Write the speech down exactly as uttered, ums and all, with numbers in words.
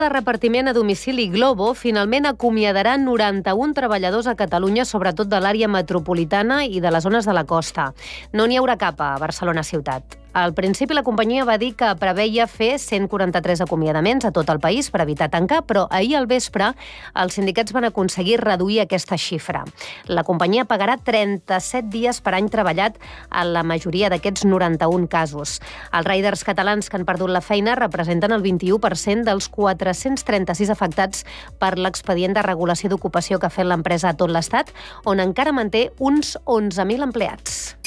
de repartiment a domicili Glovo finalment acomiadarà noranta-un treballadors a Catalunya, sobretot de l'àrea metropolitana i de les zones de la costa. No n'hi haurà cap a Barcelona ciutat. Al principi la companyia va dir que preveia fer cent quaranta-tres acomiadaments a tot el país per evitar tancar, però ahir al vespre els sindicats van aconseguir reduir aquesta xifra. La companyia pagarà trenta-set dies per any treballat a la majoria d'aquests noranta-un casos. Els riders catalans que han perdut la feina representen el vint-i-u per cent dels quatre-cents trenta-sis afectats per l'expedient de regulació d'ocupació que ha fet l'empresa a tot l'Estat, on encara manté uns onze mil empleats.